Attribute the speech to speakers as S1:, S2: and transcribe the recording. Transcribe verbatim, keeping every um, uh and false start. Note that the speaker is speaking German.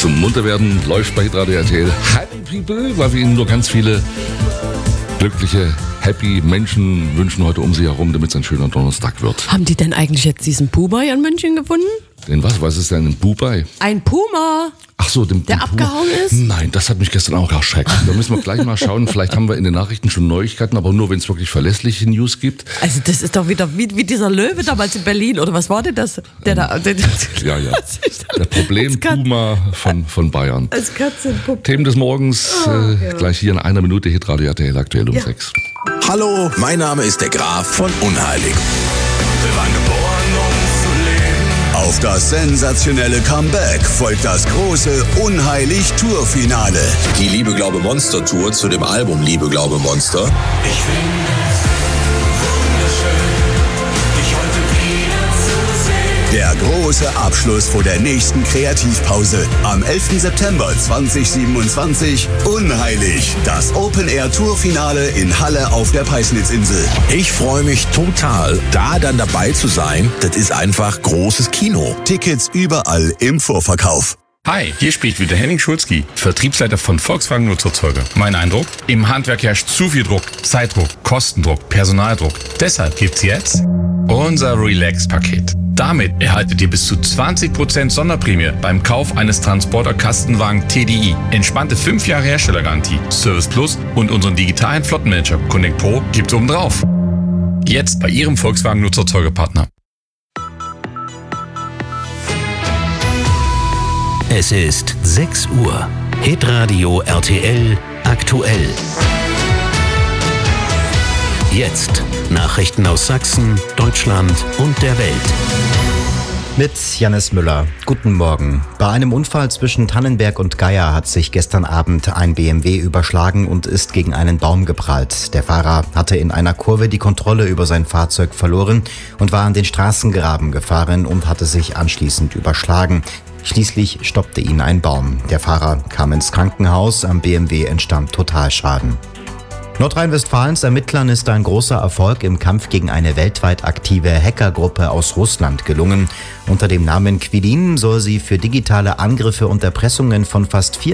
S1: zum Munterwerden läuft bei Hitradio R T L Happy People, weil wir Ihnen nur ganz viele glückliche, happy Menschen wünschen heute um Sie herum, damit es ein schöner Donnerstag wird.
S2: Haben die denn eigentlich jetzt diesen Puma in München gefunden?
S1: Den was? Was ist denn ein Pubai?
S2: Ein Puma.
S1: Ach so, den,
S2: der
S1: den
S2: abgehauen
S1: Puma.
S2: ist?
S1: Nein, das hat mich gestern auch erschreckt. Da müssen wir gleich mal schauen. Vielleicht haben wir in den Nachrichten schon Neuigkeiten, aber nur, wenn es wirklich verlässliche News gibt.
S2: Also das ist doch wieder wie, wie dieser Löwe damals in Berlin, oder was war denn das? Der
S1: ähm,
S2: da, der,
S1: ja, ja. Der Problem-Puma von, von Bayern.
S2: Als Katzenpuppe.
S1: Themen des Morgens,
S2: oh,
S1: äh,
S2: ja.
S1: gleich hier in einer Minute, Hitradio R T L aktuell um
S2: ja.
S1: sechs.
S3: Hallo, mein Name ist der Graf von Unheilig. Wir waren geboren, um zu leben. Auf das sensationelle Comeback folgt das große Unheilig-Tour-Finale.
S4: Die Liebe, Glaube, Monster Tour zu dem Album Liebe, Glaube, Monster.
S3: Ich finde es wunderschön, dich heute wieder zu sehen. Der große Abschluss vor der nächsten Kreativpause. Am elften September zweitausendsiebenundzwanzig. Unheilig. Das Open-Air-Tour-Finale in Halle auf der Peisnitzinsel.
S4: Ich freue mich total, da dann dabei zu sein. Das ist einfach großes Kino.
S3: Tickets überall im Vorverkauf.
S5: Hi, hier spricht wieder Henning Schulzki, Vertriebsleiter von Volkswagen Nutzerzeuger. Mein Eindruck? Im Handwerk herrscht zu viel Druck, Zeitdruck, Kostendruck, Personaldruck. Deshalb gibt's jetzt unser Relax-Paket. Damit erhaltet ihr bis zu zwanzig Prozent Sonderprämie beim Kauf eines Transporter-Kastenwagen T D I. Entspannte fünf Jahre Herstellergarantie, Service Plus und unseren digitalen Flottenmanager Connect Pro gibt's obendrauf. Jetzt bei Ihrem Volkswagen Nutzerzeugerpartner.
S6: Es ist sechs Uhr. Hitradio R T L aktuell. Jetzt Nachrichten aus Sachsen, Deutschland und der Welt.
S7: Mit Jannis Müller. Guten Morgen. Bei einem Unfall zwischen Tannenberg und Geier hat sich gestern Abend ein B M W überschlagen und ist gegen einen Baum geprallt. Der Fahrer hatte in einer Kurve die Kontrolle über sein Fahrzeug verloren und war an den Straßengraben gefahren und hatte sich anschließend überschlagen. Schließlich stoppte ihn ein Baum. Der Fahrer kam ins Krankenhaus, am B M W entstand Totalschaden. Nordrhein-Westfalens Ermittlern ist ein großer Erfolg im Kampf gegen eine weltweit aktive Hackergruppe aus Russland gelungen. Unter dem Namen Quilin soll sie für digitale Angriffe und Erpressungen von fast